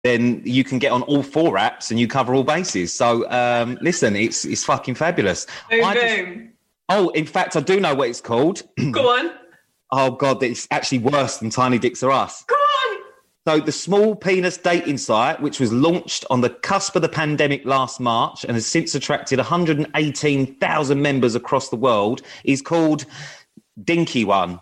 then you can get on all 4 apps and you cover all bases. So listen, it's fucking fabulous. Boom. In fact, I do know what it's called. Go on. Oh God, it's actually worse than Tiny Dicks Are Us. Go on. So the small penis dating site, which was launched on the cusp of the pandemic last March and has since attracted 118,000 members across the world, is called Dinky One.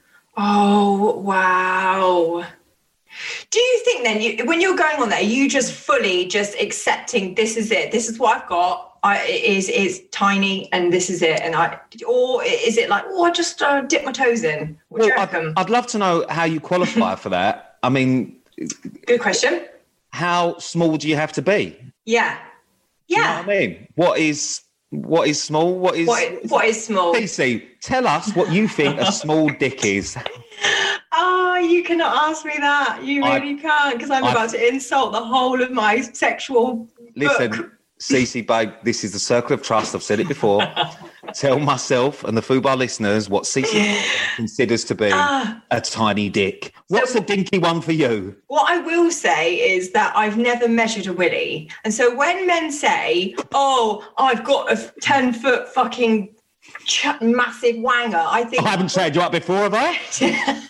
Oh, wow. Do you think then, when you're going on there, you just fully just accepting this is it, this is what I've got, it's tiny and this is it, or is it like, I just dip my toes in? What do you reckon? I'd love to know how you qualify for that. I mean... Good question. How small do you have to be? Yeah. Do you know what I mean? What is small? What is small? PC, tell us what you think a small dick is. Oh, you cannot ask me that. You really can't, because I'm about to insult the whole of my sexual Listen, Cece, babe, this is the circle of trust. I've said it before. Tell myself and the Fubar listeners what Cece considers to be a tiny dick. What's a dinky one for you? What I will say is that I've never measured a willy. And so when men say, I've got a 10-foot fucking massive wanger, I think... I haven't said you up before, have I?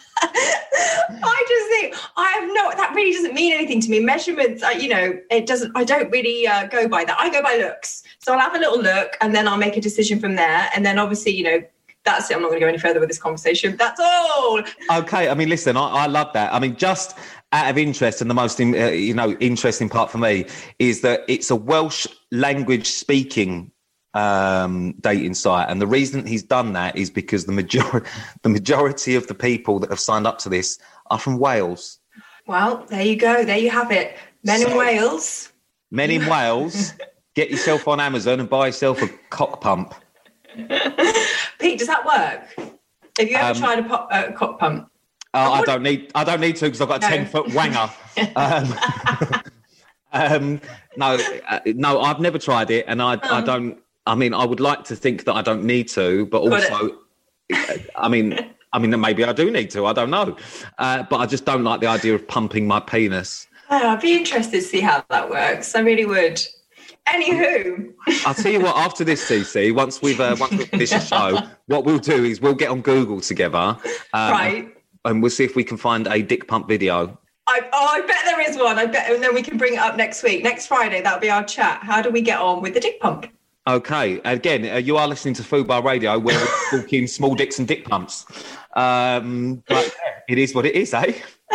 I just think that really doesn't mean anything to me. Measurements, it doesn't. I don't really go by that. I go by looks. So I'll have a little look, and then I'll make a decision from there. And then obviously, that's it. I'm not going to go any further with this conversation. That's all. Okay. I mean, listen, I love that. I mean, just out of interest, and the most interesting part for me is that it's a Welsh language speaking dating site, and the reason he's done that is because the majority of the people that have signed up to this are from Wales. Well, there you go. There you have it. Men in Wales. Men in Wales. Get yourself on Amazon and buy yourself a cock pump. Pete, does that work? Have you ever tried a cock pump? I don't need to, because I've got a 10-foot wanger. No, I've never tried it, and I don't. I mean, I would like to think that I don't need to, but also, I mean, maybe I do need to. I don't know, but I just don't like the idea of pumping my penis. I'd be interested to see how that works. I really would. Anywho, I'll tell you what. After this, CC, once we've finished the show, what we'll do is we'll get on Google together, right, and we'll see if we can find a dick pump video. I bet there is one. And then we can bring it up next week, next Friday. That'll be our chat. How do we get on with the dick pump? Okay. Again, you are listening to Fubar Radio, where we're talking small dicks and dick pumps. But it is what it is, eh?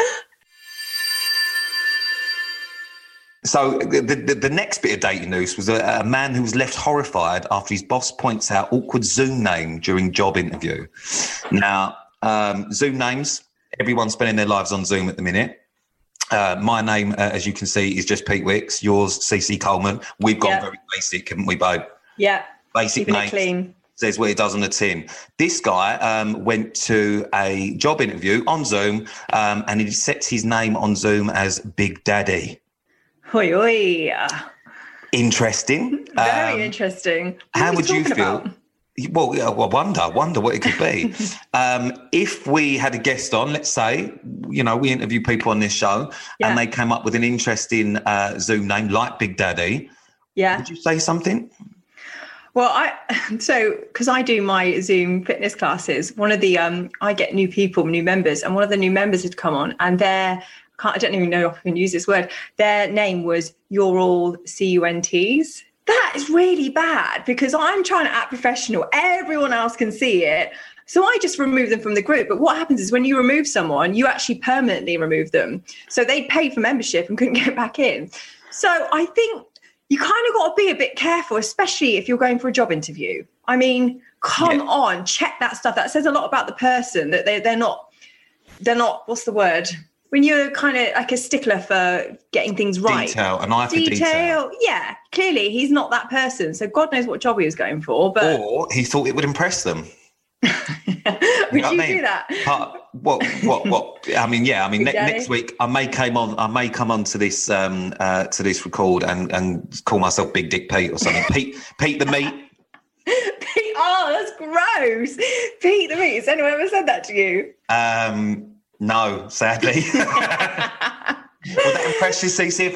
So the next bit of dating news was a man who was left horrified after his boss points out awkward Zoom name during job interview. Now, Zoom names, everyone's spending their lives on Zoom at the minute. My name, as you can see, is just Pete Wicks. Yours, CC Coleman. We've gone very basic, haven't we, babe? Yeah. Basic name. Clean. Says what it does on the tin. This guy went to a job interview on Zoom, and he sets his name on Zoom as Big Daddy. Oi, oi. Interesting. Very interesting. How would you feel? About? Well, I wonder what it could be. If we had a guest on, let's say, we interview people on this show, and they came up with an interesting Zoom name like Big Daddy. Yeah. Would you say something? Well, because I do my Zoom fitness classes, one of the, I get new members, and one of the new members had come on, and I don't even know if I can use this word. Their name was You're All CUNTs. That is really bad, because I'm trying to act professional. Everyone else can see it. So I just remove them from the group. But what happens is when you remove someone, you actually permanently remove them. So they paid for membership and couldn't get back in. So I think you kind of got to be a bit careful, especially if you're going for a job interview. I mean, come on, check that stuff. That says a lot about the person, that they're not, what's the word? When you're kind of like a stickler for getting things right. An eye for detail. Yeah, clearly he's not that person. So God knows what job he was going for. But or he thought it would impress them. Would you do that? What? I mean, next week I may come on to this record and call myself Big Dick Pete or something. Pete the Meat. Pete, that's gross. Pete the Meat. Has anyone ever said that to you? No, sadly. Would that impress you, CC?